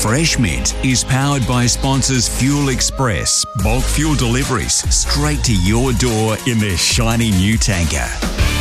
Fresh Mint is powered by sponsors Fuel Express, bulk fuel deliveries straight to your door in their shiny new tanker.